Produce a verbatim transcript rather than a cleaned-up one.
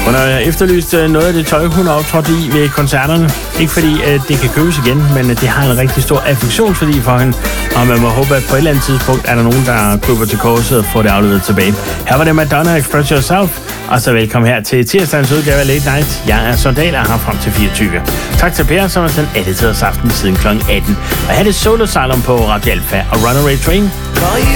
Hun har efterlyst noget af det tøj, hun har optrådt i ved koncerterne. Ikke fordi at det kan købes igen, men det har en rigtig stor affektionsværdi for hende. Og man må håbe, at på et eller andet tidspunkt er der nogen, der kryber til korset og får det afleveret tilbage. Her var det Madonna, Express Yourself. Og så velkommen her til tirsdagens udgave af Late Night. Jeg er Sondal og har frem til fireogtyve. Tak til Per, som har sendt editeret aften siden klokken atten. Og her er det Solo Asylum på Radio Alpha og Runaway Train.